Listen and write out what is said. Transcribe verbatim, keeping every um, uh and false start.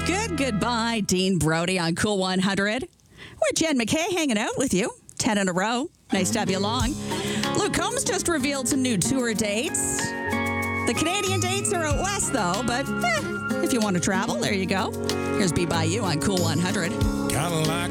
Good goodbye, Dean Brody on Cool one hundred. We're Jen McKay hanging out with you. ten in a row. Nice to have you along. Luke Combs just revealed some new tour dates. The Canadian dates are out west, though, but eh, if you want to travel, there you go. Here's Be By You on Cool one hundred. Cadillac